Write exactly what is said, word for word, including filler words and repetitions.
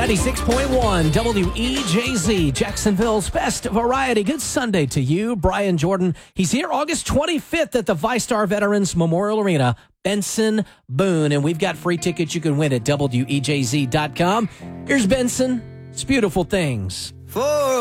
ninety-six point one W E J Z, Jacksonville's best variety. Good Sunday to you, Brian Jordan. He's here August twenty-fifth at the VyStar Veterans Memorial Arena, Benson Boone, and we've got free tickets you can win at W E J Z dot com. Here's Benson. It's Beautiful Things. For